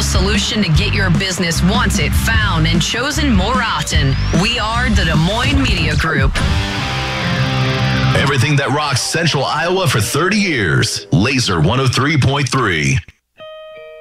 solution to get your business wanted, found, and chosen more often. We are the Des Moines Media Group. Everything that rocks Central Iowa for 30 years. Laser 103.3.